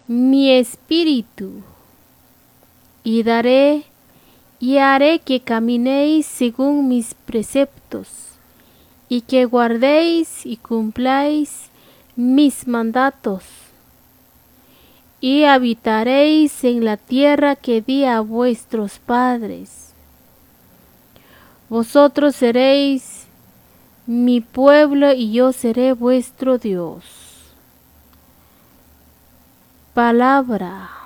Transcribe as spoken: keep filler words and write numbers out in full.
mi espíritu, y daré y haré que caminéis según mis preceptos, y que guardéis y cumpláis mis mandatos, y habitaréis en la tierra que di a vuestros padres. Vosotros seréis mi pueblo y yo seré vuestro Dios. Palabra